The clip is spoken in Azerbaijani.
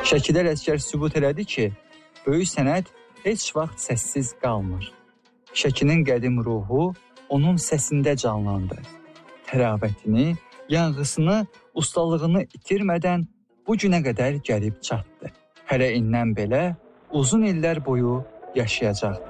Şəkidə Ələsgər sübut elədi ki, böyük sənət heç vaxt səssiz qalmır. Şəkinin qədim ruhu onun səsində canlandı. Təravətini, yanğısını, ustalığını itirmədən bu günə qədər gəlib çatdı. Hələ indən belə uzun illər boyu yaşayacaqdı.